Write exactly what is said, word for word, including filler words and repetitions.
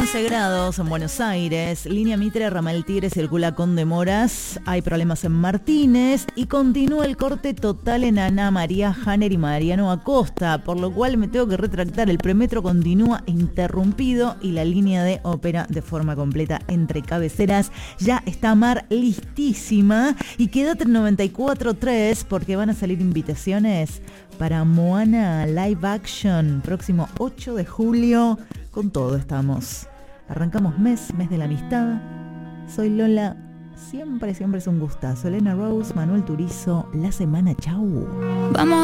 once grados en Buenos Aires, línea Mitre, ramal Tigre circula con demoras, hay problemas en Martínez y continúa el corte total en Ana María Hanner y Mariano Acosta, por lo cual me tengo que retractar, el premetro continúa interrumpido y la línea D opera de forma completa entre cabeceras. Ya está Mar listísima y quédate en noventa y cuatro punto tres porque van a salir invitaciones para Moana Live Action, próximo ocho de julio. Con todo estamos. Arrancamos mes, mes de la amistad. Soy Lola. Siempre, siempre es un gustazo. Elena Rose, Manuel Turizo, La Semana. Chau. Vamos.